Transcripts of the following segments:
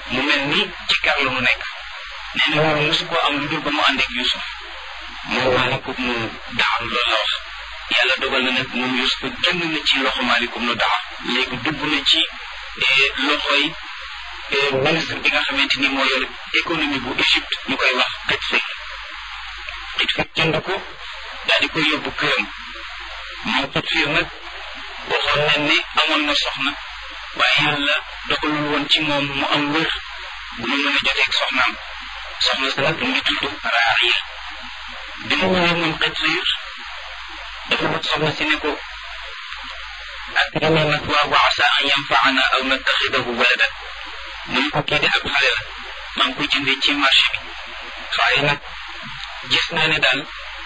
mu mel ni ci kar la mu nekk nee na moom mosu koo am lu dul ba mu ànd ak Yuusuf moom Maalik ibnu Daar loolu la wax yàlla dogal na nag moom Yuusuf génn na ci loxo Maalik ibnu Daar léegi dugg na ci loxoy ministre bi nga xamante ni moo yor économie bu Égypte ñu koy wax Qutfir jënd ko daal di koy yóbbu këram moom Qutfir nag waxoon nañ ne amoon na soxna waaye yàlla dogalul woon ci moom mu am wër bu mu mën a joteeg soxnaam soxna sa nag mu ngi tudd Raariya bi mu ñëwee moom Qutfir dafa wax soxna si ne ko akrimi mathwaahu wa asaa an yanfaana aw nattaxidahu waladan mu ne ko kii de ab xale la maa ngi koy jëndee ci marché bi waaye nag gis naa ne daal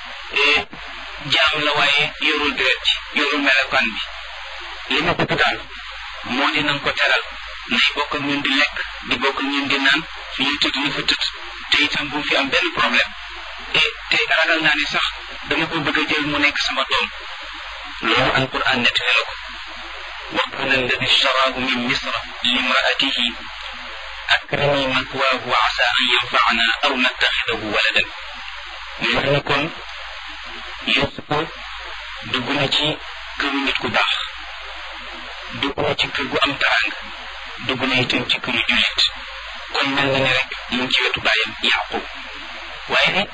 jaam la waaye yorul deret yorul melokaan bi li ma bëgg daal moo di nañ ko teral nay bokk ak ñun di lekk di bokk ak ñun di naan fi ñu tëdd ñu fa tëdd te itam bu fi am benn problème te ragal naa ne sax dama ko bëgg a jël mu nekk sama doom loolu alquran nettali na ko wa qaala alladi shtaraahu min misra limraatihi akrimi mathwaahu wa asaa an yanfaana aw nattaxidahu waladan ñu wax ne kon Yuusufa dugg na ci këru nit ku baax dugg na ci kër gu am taraanga dugg na itam ci këru jullit kon mel na ne rek mu ngi ci wetu bàyyam Yaqub waaye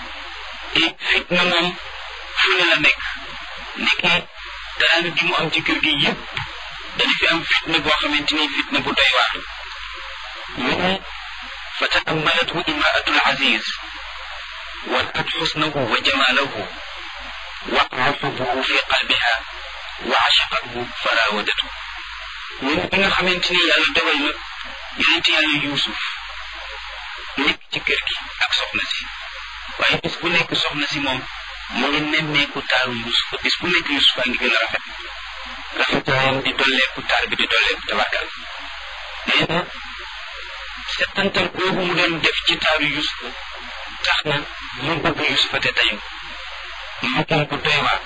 fitna moom fu ne la nekk nekkee taraanga gi mu am ci kër gi yëpp dana fi am fitna boo xamante ni fitna bu doy waar ñu ne fa taammalathu imraatul aziz ورأت حسنه وجماله وقع حبه في قلبها وعشقته فراودته من بيغا خامتيني يالا دوgal na yonent yàlla Yuusuf nekk ci kër gi ak soxna si waaye bis bu nekk soxna si moom mu ngi nemmeeku taaru Yuusuf bis bu nekk Yuusuf a ngi gën a rafetaayam di dolleeku taar bi di dolleeku tabarkal nee na settantal boobu mu doon def ci taaru Yuusuf tax na mu bëgg Yuusufa te tayu mu gën ko doy waar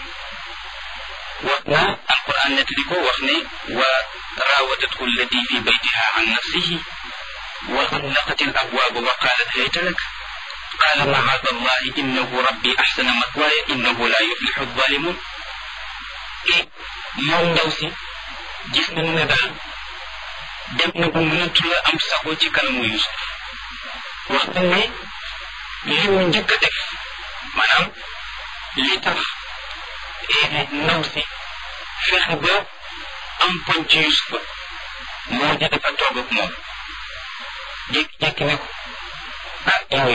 wax na alquran nettali ko wax ne wa raawadathu allati fi baytiha an nafsihi wa xallaqat al abwaaba wa qaalat hayta lak qaala macaada allahi innahu rabbi axsana matwaaya innahu laa yuflixu alzalimun moom ndaw si gis nañu ne daal dem na bu mënatula am sago ci kanamu Yuusuf wax nañ ne li mu njëkk a def maanaam li tax ndaw si fexe ba am poñ ci Yuusufa moo di dafa toog ak moom jékki-jékki ne ko yow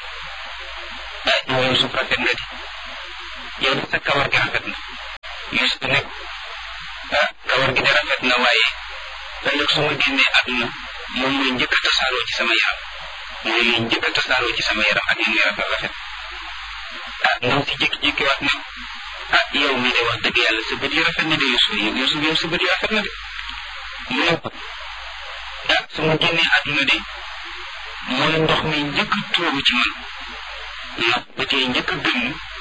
Yuusuf rafet na di yow de sa kawar gi rafet na Yuusuf ne ko kawar gi de rafet na waaye ëllëg su ma génnee àdduna moom mooy njëkk a tasaaroo ci sama yaram mooy liy njëkk a tasaaroo ci sama yaram ak yéen rafet rafet ndaw si jékki-jékki waat ne yow mii de wax dëgg yàlla sa bët yi rafet na de Yuusuf yow sa bët yi rafet na de mu ne ko su ma génnee àdduna de mooy ndox mi njëkk a tuuru ci man ndax bët yi njëkk a gëmm